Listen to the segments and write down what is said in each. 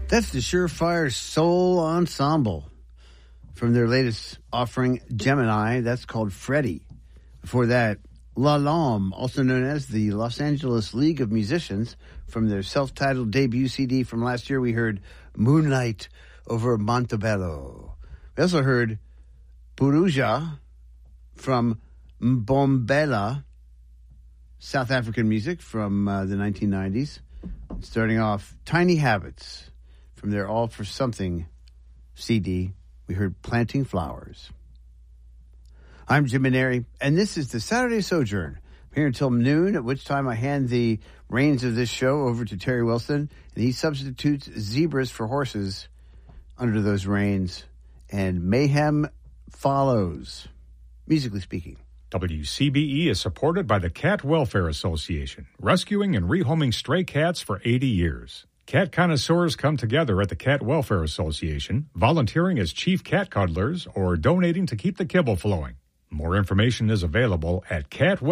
That's the Surefire Soul Ensemble from their latest offering, Gemini. That's called Freddie. Before that, La Lame, also known as the Los Angeles League of Musicians, from their self-titled debut CD from last year, we heard Moonlight over Montebello. We also heard Buruja from Mbombela, South African music from the 1990s. Starting off, Tiny Habits from their All for Something CD. We heard Planting Flowers. I'm Jim Maneri, and this is the Saturday Sojourn. I'm here until noon, at which time I hand the reins of this show over to Terry Wilson, and he substitutes zebras for horses under those reins, and mayhem follows, musically speaking. WCBE is supported by the Cat Welfare Association, rescuing and rehoming stray cats for 80 years. Cat connoisseurs come together at the Cat Welfare Association, volunteering as chief cat cuddlers or donating to keep the kibble flowing. More information is available at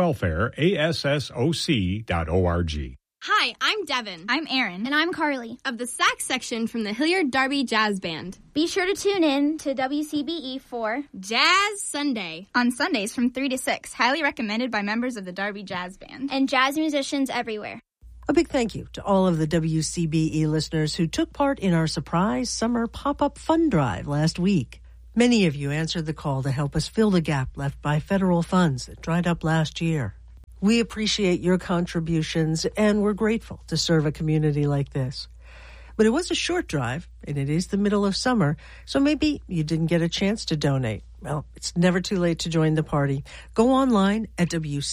catwelfareassoc.org. Hi, I'm Devin. I'm Erin. And I'm Carly. Of the sax section from the Hilliard Darby Jazz Band. Be sure to tune in to WCBE for Jazz Sunday. On Sundays from 3 to 6, highly recommended by members of the Darby Jazz Band. And jazz musicians everywhere. A big thank you to all of the WCBE listeners who took part in our surprise summer pop-up fund drive last week. Many of you answered the call to help us fill the gap left by federal funds that dried up last year. We appreciate your contributions, and we're grateful to serve a community like this. But it was a short drive, and it is the middle of summer, so maybe you didn't get a chance to donate. Well, it's never too late to join the party. Go online at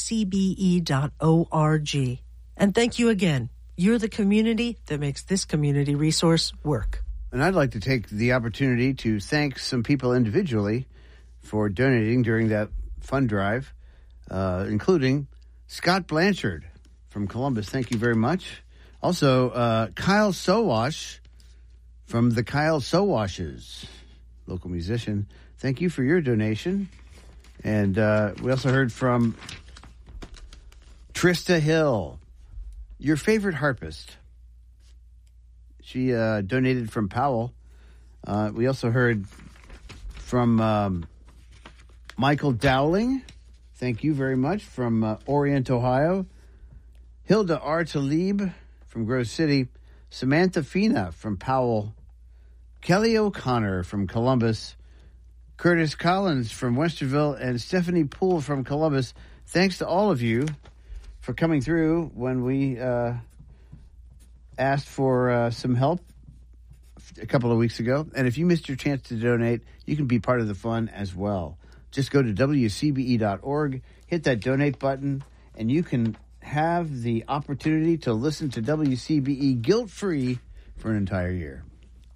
wcbe.org. And thank you again. You're the community that makes this community resource work. And I'd like to take the opportunity to thank some people individually for donating during that fund drive, including Scott Blanchard from Columbus. Thank you very much. Also, Kyle Sowash from the Kyle Sowashes, local musician. Thank you for your donation. And we also heard from Trista Hill, your favorite harpist. She donated from Powell. We also heard from Michael Dowling. Thank you very much from Orient, Ohio. Hilda R. Talib from Grove City. Samantha Fina from Powell. Kelly O'Connor from Columbus. Curtis Collins from Westerville. And Stephanie Poole from Columbus. Thanks to all of you for coming through when we asked for some help a couple of weeks ago. And if you missed your chance to donate, you can be part of the fun as well. Just go to WCBE.org, hit that donate button, and you can have the opportunity to listen to WCBE guilt-free for an entire year.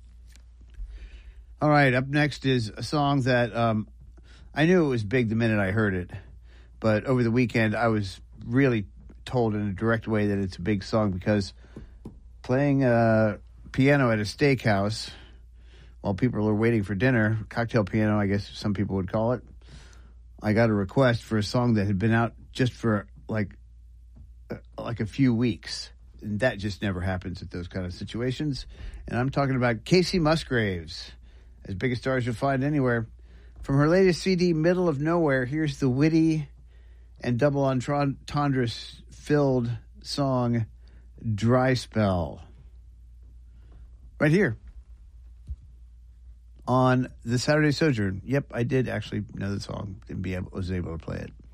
All right, up next is a song that I knew it was big the minute I heard it, but over the weekend I was really told in a direct way that it's a big song because playing piano at a steakhouse while people are waiting for dinner, cocktail piano, I guess some people would call it, I got a request for a song that had been out just for like a few weeks. And that just never happens at those kind of situations. And I'm talking about Casey Musgraves, as big a star as you'll find anywhere. From her latest CD, Middle of Nowhere, here's the witty and double entendre-filled song, Dry Spell. Right here on the Saturday Sojourn. Yep, I did actually know the song and was able to play it.